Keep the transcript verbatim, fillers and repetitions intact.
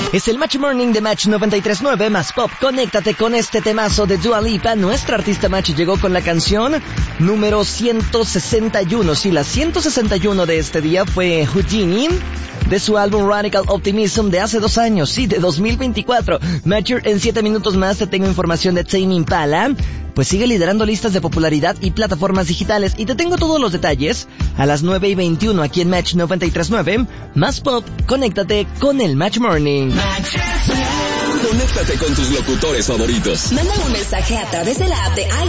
Es el Match Morning de Match noventa y tres punto nueve más Pop. Conéctate con este temazo de Dua Lipa. Nuestra artista Match llegó con la canción número ciento sesenta y uno. Sí, la ciento sesenta y uno de este día fue Houdini, de su álbum Radical Optimism de hace dos años, sí, de dos mil veinticuatro. Matcher, en siete minutos más te tengo información de Tame Impala, pues sigue liderando listas de popularidad y plataformas digitales, y te tengo todos los detalles a las nueve y veintiuno aquí en Match noventa y tres punto nueve, más Pop. Conéctate con el Match Morning. Conéctate con tus locutores favoritos. Manda un mensaje a través de la app de